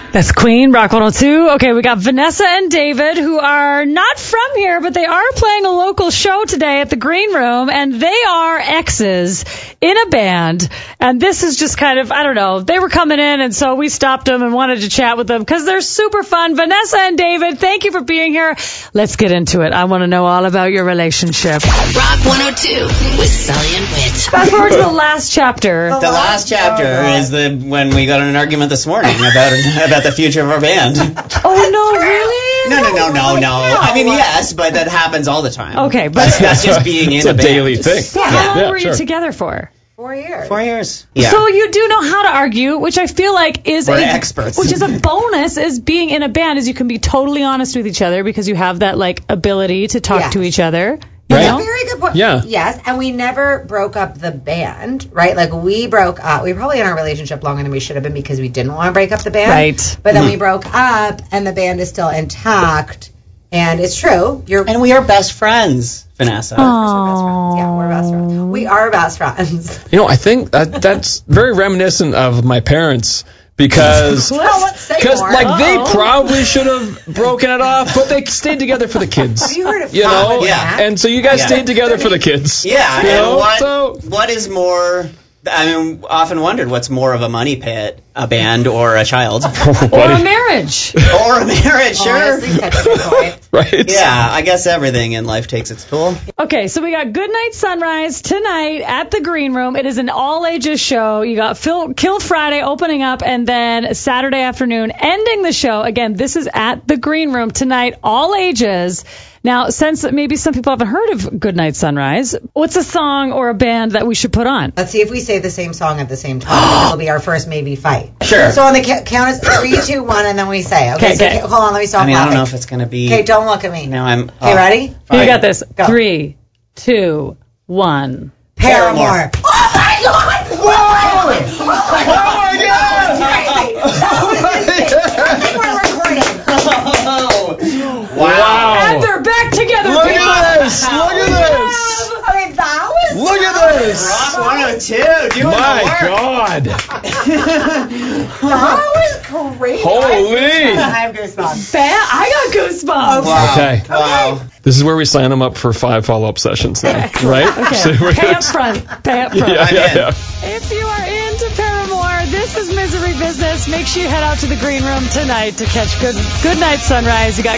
That's Queen, Rock 102. Okay, we got Vanessa and David, who are not from here, but they are playing a local show today at the Green Room, and they are exes in a band. And this is just kind of, I don't know, they were coming in, and so we stopped them and wanted to chat with them because they're super fun. Vanessa and David, thank you for being here. Let's get into it. I want to know all about your relationship. Rock 102 with Sully and Whit. Fast forward to the last chapter. The last chapter is when we got in an argument this morning about the future of our band. Oh, no, really? No. I mean, yes, but that happens all the time. Okay, but that's just being in a band. It's a daily thing. So how long were you together for? 4 years. 4 years. Yeah. So you do know how to argue, which I feel like is We're experts. Which is a bonus, is being in a band, is you can be totally honest with each other because you have that like ability to talk to each other. That's a very good point. Yeah. Yes, and we never broke up the band, right? Like, we broke up. We were probably in our relationship longer than we should have been because we didn't want to break up the band. Right. But then we broke up, and the band is still intact. And it's true. And we are best friends, Vanessa. Aww. Yeah, we're best friends. We are best friends. You know, I think that's very reminiscent of my parents. Because they probably should have broken it off, but they stayed together for the kids. Have you heard of Yeah. And so you guys stayed together for the kids. Yeah. You And know? what is more? I mean, often wondered what's more of a money pit, a band or a child, or a marriage, or a marriage. Sure. Honestly, that's a good point. Right. Yeah, I guess everything in life takes its toll. Okay, so we got Goodnight Sunrise tonight at the Green Room. It is an all-ages show. You got Kill Friday opening up, and then Saturday afternoon ending the show. Again, this is at the Green Room tonight, all ages. Now, since maybe some people haven't heard of Goodnight Sunrise, what's a song or a band that we should put on? Let's see if we say the same song at the same time. It'll be our first maybe fight. Sure. So on the count is 3, 2, 1, and then we say. Okay. Hold on, let me stop. I mean, I don't know if it's going to be... Okay, don't look at me. Now I'm... Okay, ready? You got this. Go. 3, 2, 1. Paramore. Oh my God! Whoa! Oh my God! We're recording. Wow. And they're back together. Look people. at this! Look at this! Okay, that was... Look at this! Rock 102, doing My the work. God! That was crazy. Holy! I have goosebumps. I got goosebumps. Wow. Okay. Wow. This is where we sign them up for 5 follow-up sessions now, right? Okay. So we're Pay gonna- up front. Yeah. If you are into Paramore, this is Misery Business. Make sure you head out to the Green Room tonight to catch Goodnight Sunrise. You got